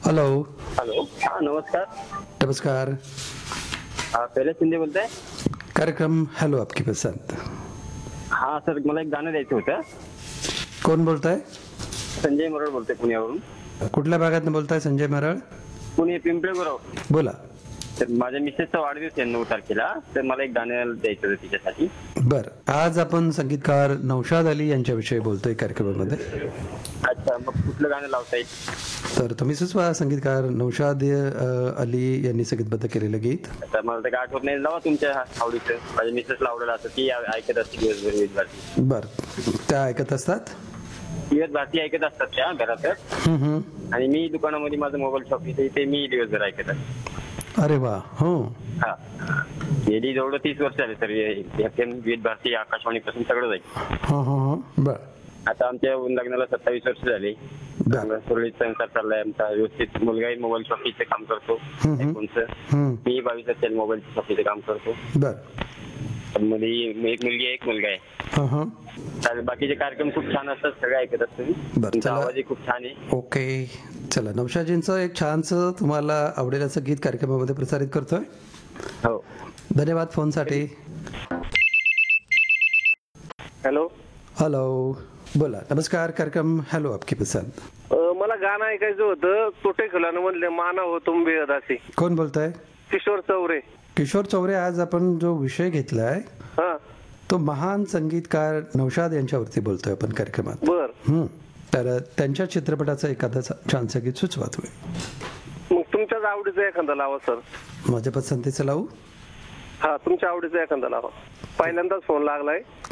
Hello. Hello, हा नमस्कार. नमस्कार. पहिले शिंदे बोलताय. कार्यक्रम हॅलो आपकी पसंद. हा सर, मला एक गाणं द्यायचं होतं. कोण बोलताय? संजय मरळ बोलतोय पुण्यावरून. कुठल्या भागातून बोलताय संजय मरळ? पुणे पिंपळे गुरव. बोला. तर माझ्या मिसेसचा वाढदिवस आहे 9 तारखेला, तर मला एक गाणं द्यायचं होतं तिच्यासाठी. बर, आज आपण संगीतकार नौशाद अली यांच्याविषयी बोलतोय कार्यक्रमामध्ये. अच्छा, मग कुठलं गाणं लावता येईल? तर तुम्ही सुचवा. संगीतकार नौशाद अली यांनी संगीतबद्ध केलेलं गीत. आता मला तर काय आठवत नाही, लावा तुमच्या आवडीचं. माझ्या मिसेसला आवडेल असं, ती ऐकत असते दिवसभर विविध भारती. बर, त्या ऐकत असतात. विविध भारती ऐकत असतात त्या घरातच. आणि मी दुकानामध्ये माझं मोबाईल शॉप इथे, इथे मी दिवसभर ऐकत असते. अरे वा. हो. हा, गेली जवळ 30 वर्ष झाले सर. विविध भारती आकाशवाणीपासून सगळं जाईल. हा हा हा. बर. आता आमच्या लग्नाला 27 वर्ष झाली. बर. सुरळीत संसार चाललाय आमचा व्यवस्थित. मुलगाही मोबाईल शॉपीचं काम करतो. मी 22 वर्षाचे मोबाईल शॉपीचं काम करतो. बर. मध्ये एक मुलगी आहे, एक मुलगा आहे. हा हा. चालेल, बाकीचे कार्यक्रम खूप छान असतात, सगळे ऐकत असतो मी. बरं, तुमचा चला. आवाजही खूप छान आहे. ओके. चला, नौशादजींचं एक छानसं तुम्हाला आवडेल असं गीत कार्यक्रमामध्ये प्रसारित करतोय. हो. धन्यवाद फोनसाठी. हॅलो. हॅलो. बोला. नमस्कार. कार्यक्रम हॅलो आपकी पसंद. मला गाणं ऐकायचं होतं. तोटे खिलानं म्हणले माना हो तुम बेअदासी. कोण बोलताय? किशोर चौरे. किशोर चौरे. आज आपण जो विषय घेतलाय हा, तो महान संगीतकार नौशाद यांच्यावरती बोलतोय आपण कार्यक्रमात. बर. तर त्यांच्या चित्रपटाचं एखादं छान संगीत सुचवा तुम्ही. मग तुमच्याच आवडीचा एखादा लावा सर. माझ्या पसंतीचं लावू? हा, तुमच्या आवडीचा एखादा लावा. पहिल्यांदाच फोन लागलाय.